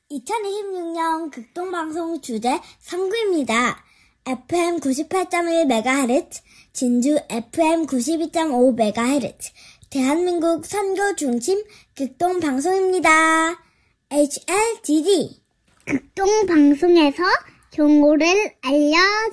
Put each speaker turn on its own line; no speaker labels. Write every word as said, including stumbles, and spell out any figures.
이천이십육 년 극동방송 주제 선구입니다. 에프엠 구십팔 점 일 메가헤르츠, 진주 에프엠 구십이 점 오 메가헤르츠, 대한민국 선교 중심 극동방송입니다. 에이치엘디디
극동방송에서 정보를 알려드립니다.